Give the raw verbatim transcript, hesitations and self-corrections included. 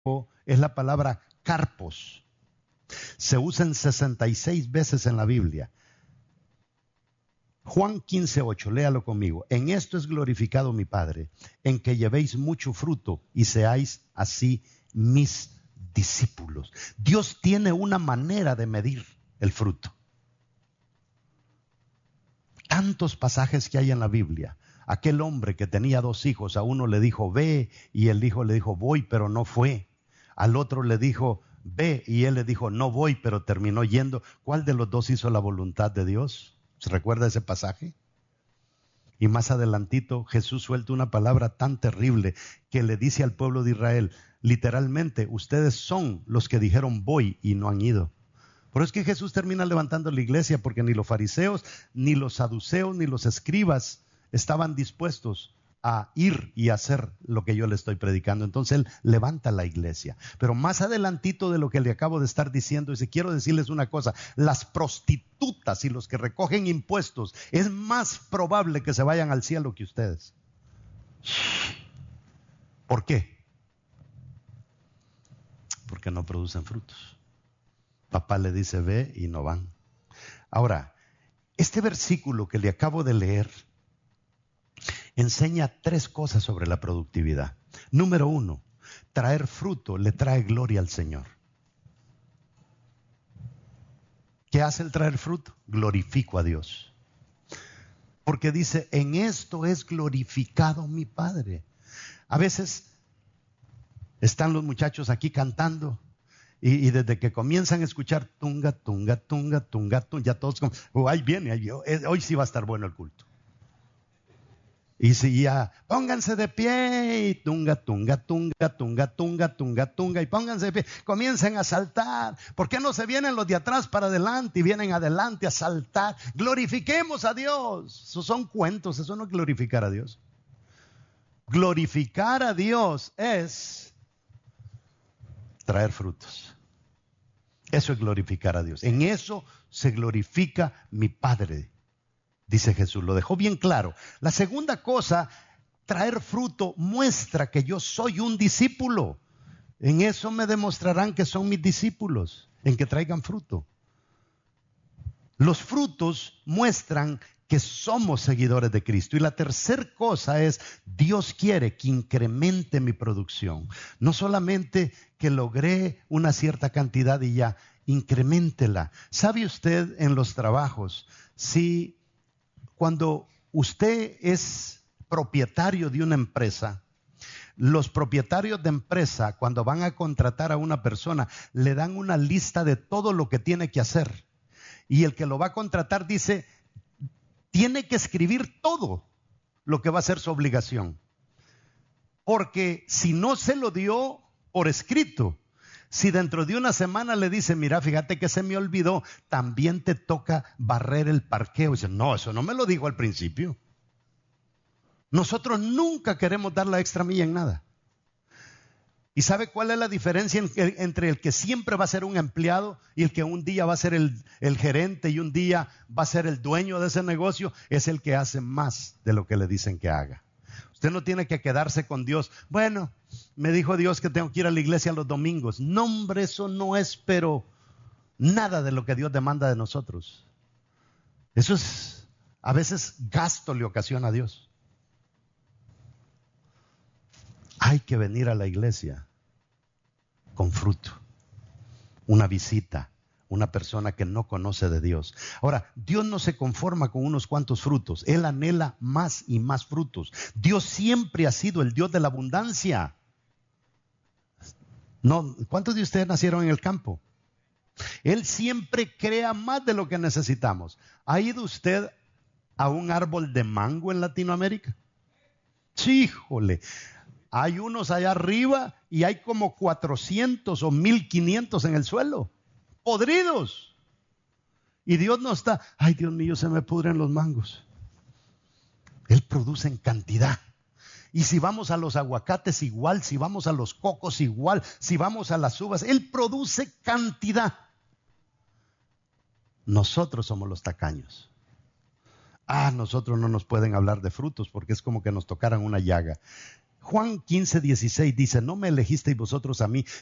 es la palabra carpos. Se usa en sesenta y seis veces en la Biblia. Juan quince ocho, léalo conmigo. En esto es glorificado mi Padre, en que llevéis mucho fruto y seáis así mis discípulos. Dios tiene una manera de medir el fruto. Tantos pasajes que hay en la Biblia. Aquel hombre que tenía dos hijos, a uno le dijo ve y el hijo le dijo voy, pero no fue. Al otro le dijo ve y él le dijo no voy, pero terminó yendo. ¿Cuál de los dos hizo la voluntad de Dios? ¿Se recuerda ese pasaje? Y más adelantito Jesús suelta una palabra tan terrible que le dice al pueblo de Israel, literalmente, ustedes son los que dijeron voy y no han ido. Por eso es que Jesús termina levantando la iglesia, porque ni los fariseos, ni los saduceos, ni los escribas estaban dispuestos a ir y hacer lo que yo le estoy predicando. Entonces él levanta la iglesia. Pero más adelantito de lo que le acabo de estar diciendo, dice, quiero decirles una cosa, las prostitutas y los que recogen impuestos, es más probable que se vayan al cielo que ustedes. ¿Por qué? Porque no producen frutos. Papá le dice ve y no van. Ahora, este versículo que le acabo de leer enseña tres cosas sobre la productividad. Número uno, traer fruto le trae gloria al Señor. ¿Qué hace el traer fruto? Glorifico a Dios. Porque dice, en esto es glorificado mi Padre. A veces están los muchachos aquí cantando y, y desde que comienzan a escuchar tunga, tunga, tunga, tunga, tunga, ya todos como, oh, ahí viene, ahí viene, hoy sí va a estar bueno el culto. Y si ya, pónganse de pie, y tunga, tunga, tunga, tunga, tunga, tunga, tunga, y pónganse de pie, comiencen a saltar. ¿Por qué no se vienen los de atrás para adelante y vienen adelante a saltar? Glorifiquemos a Dios. Esos son cuentos, eso no es glorificar a Dios. Glorificar a Dios es traer frutos. Eso es glorificar a Dios. En eso se glorifica mi Padre. Dice Jesús, lo dejó bien claro. La segunda cosa, traer fruto muestra que yo soy un discípulo. En eso me demostrarán que son mis discípulos, en que traigan fruto. Los frutos muestran que somos seguidores de Cristo. Y la tercera cosa es, Dios quiere que incremente mi producción. No solamente que logré una cierta cantidad y ya, increméntela. ¿Sabe usted en los trabajos, si cuando usted es propietario de una empresa, los propietarios de empresa, cuando van a contratar a una persona, le dan una lista de todo lo que tiene que hacer. Y el que lo va a contratar dice, tiene que escribir todo lo que va a ser su obligación. Porque si no se lo dio por escrito, si dentro de una semana le dice, mira, fíjate que se me olvidó, también te toca barrer el parqueo. Y dice, no, eso no me lo dijo al principio. Nosotros nunca queremos dar la extra milla en nada. ¿Y sabe cuál es la diferencia entre el que siempre va a ser un empleado y el que un día va a ser el, el gerente y un día va a ser el dueño de ese negocio? Es el que hace más de lo que le dicen que haga. Usted no tiene que quedarse con Dios. Bueno, me dijo Dios que tengo que ir a la iglesia los domingos. No, hombre, eso no es, pero nada de lo que Dios demanda de nosotros. Eso es, a veces gasto le ocasiona a Dios. Hay que venir a la iglesia con fruto, una visita, una persona que no conoce de Dios. Ahora, Dios no se conforma con unos cuantos frutos. Él anhela más y más frutos. Dios siempre ha sido el Dios de la abundancia. No, ¿cuántos de ustedes nacieron en el campo? Él siempre crea más de lo que necesitamos. ¿Ha ido usted a un árbol de mango en Latinoamérica? Sí, híjole. Hay unos allá arriba y hay como cuatrocientos o mil quinientos en el suelo. Podridos. Y Dios no está, ay Dios mío, se me pudren los mangos. Él produce en cantidad. Y si vamos a los aguacates igual, si vamos a los cocos igual, si vamos a las uvas, Él produce cantidad. Nosotros somos los tacaños. Ah, nosotros no nos pueden hablar de frutos porque es como que nos tocaran una llaga. Juan quince, dieciséis dice, no me elegisteis vosotros a mí,